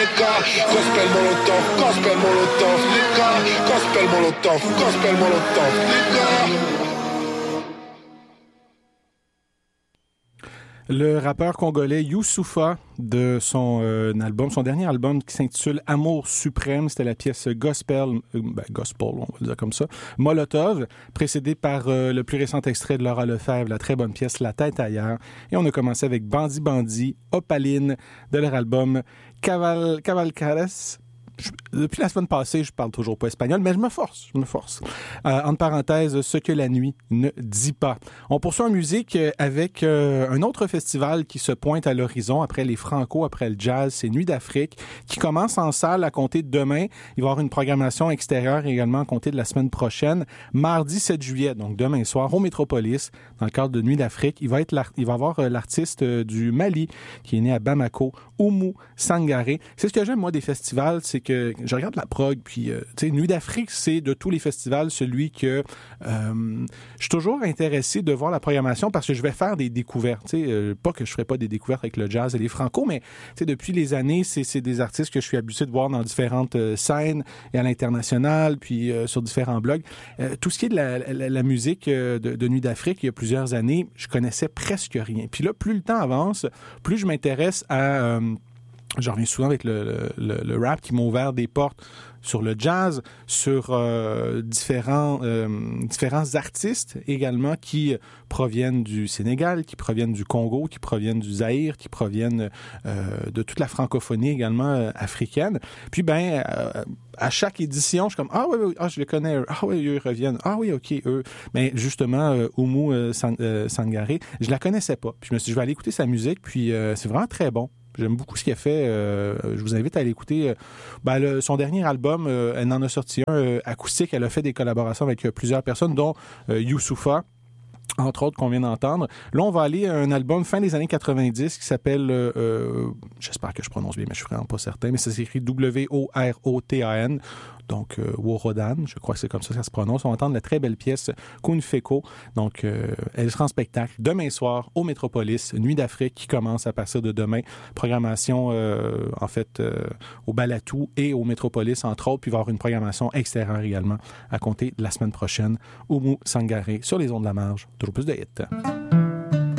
Gospel Molotov, Gospel Molotov, Gospel Molotov, Gospel Molotov, Le rappeur congolais Youssoupha, de son dernier album qui s'intitule Amour suprême, c'était la pièce Gospel, on va le dire comme ça, Molotov, précédé par le plus récent extrait de Laura Lefebvre, la très bonne pièce La tête ailleurs. Et on a commencé avec Bandi Bandi, Opaline, de leur album Cavalcares. Depuis la semaine passée, je parle toujours pas espagnol, mais je me force. Entre parenthèses, ce que la nuit ne dit pas. On poursuit en musique avec un autre festival qui se pointe à l'horizon après les Franco, après le jazz, c'est Nuit d'Afrique, qui commence en salle à compter de demain. Il va y avoir une programmation extérieure également à compter de la semaine prochaine, mardi 7 juillet, donc demain soir, au Métropolis, dans le cadre de Nuit d'Afrique. Il va y avoir l'artiste du Mali, qui est né à Bamako, Oumou Sangaré. C'est ce que j'aime, moi, des festivals, c'est que je regarde la prog, puis, tu sais, Nuit d'Afrique, c'est de tous les festivals celui que je suis toujours intéressé de voir la programmation parce que je vais faire des découvertes, tu sais, pas que je ferai pas des découvertes avec le jazz et les franco, mais, tu sais, depuis les années, c'est des artistes que je suis habitué de voir dans différentes scènes et à l'international, puis sur différents blogs. Tout ce qui est de la musique de Nuit d'Afrique, il y a plusieurs années, je connaissais presque rien. Puis là, plus le temps avance, plus je m'intéresse à... je reviens souvent avec le rap qui m'a ouvert des portes sur le jazz, sur différents artistes également qui proviennent du Sénégal, qui proviennent du Congo, qui proviennent du Zaïre, qui proviennent de toute la francophonie également africaine. Puis à chaque édition, je suis comme je les connais, eux reviennent, oui, ok, eux. Mais justement, Oumou Sangaré, je la connaissais pas. Puis je me suis dit, je vais aller écouter sa musique, puis c'est vraiment très bon. J'aime beaucoup ce qu'il a fait. Je vous invite à aller écouter son dernier album. Elle en a sorti un acoustique. Elle a fait des collaborations avec plusieurs personnes, dont Youssoupha, entre autres, qu'on vient d'entendre. Là, on va aller à un album fin des années 90 qui s'appelle, j'espère que je prononce bien, mais je suis vraiment pas certain, mais ça s'écrit W-O-R-O-T-A-N. Donc, Worodan, je crois que c'est comme ça que ça se prononce. On va entendre la très belle pièce Kun Feko. Donc, elle sera en spectacle demain soir au Métropolis, Nuit d'Afrique, qui commence à partir de demain. Programmation, au Balatou et au Métropolis, entre autres. Puis il va y avoir une programmation extérieure également à compter de la semaine prochaine. Oumou Sangaré sur les ondes de la marge. Toujours plus de hits.